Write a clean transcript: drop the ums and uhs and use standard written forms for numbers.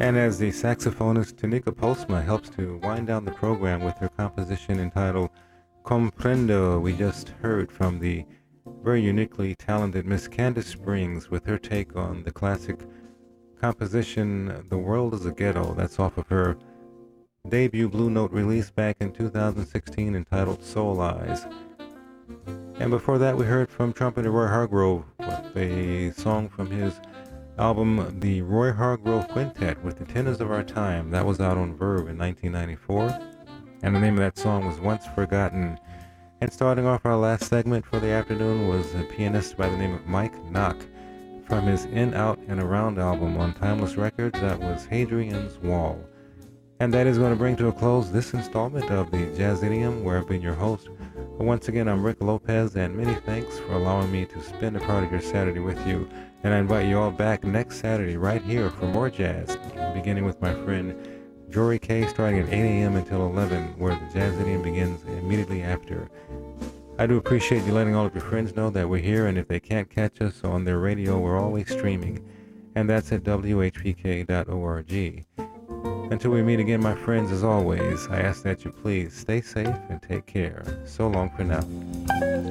And as the saxophonist Tanika Postma helps to wind down the program with her composition entitled Comprendo, we just heard from the very uniquely talented Miss Candace Springs with her take on the classic composition The World is a Ghetto. That's off of her debut Blue Note release back in 2016 entitled Soul Eyes. And before that we heard from trumpeter Roy Hargrove with a song from his album The Roy Hargrove Quintet with the Tenors of Our Time. That was out on Verve in 1994. And the name of that song was Once Forgotten. And starting off our last segment for the afternoon was a pianist by the name of Mike Nock from his In, Out, and Around album on Timeless Records. That was Hadrian's Wall. And that is going to bring to a close this installment of the Jazz Idiom, where I've been your host. Once again, I'm Rick Lopez, and many thanks for allowing me to spend a part of your Saturday with you. And I invite you all back next Saturday right here for more jazz, beginning with my friend Jory K, starting at 8 a.m. until 11, where the Jazz Idiom begins immediately after. I do appreciate you letting all of your friends know that we're here, and if they can't catch us on their radio, we're always streaming, and that's at whpk.org. Until we meet again, my friends, as always, I ask that you please stay safe and take care. So long for now.